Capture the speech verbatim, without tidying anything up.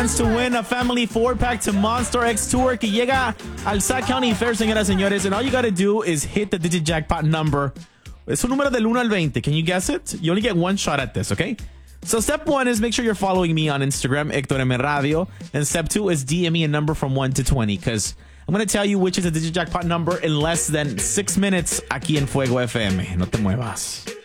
to win a family four-pack to Monster X Tour que llega al Sac County Fair, señoras y señores. And all you got to do is hit the digit jackpot number. Es un número del uno al veinte. Can you guess it? You only get one shot at this, okay? So step one is make sure you're following me on Instagram, Hector M. Radio. And step two is D M me a number from one to twenty, because I'm going to tell you which is the digit jackpot number in less than six minutes aquí en Fuego F M. No te muevas.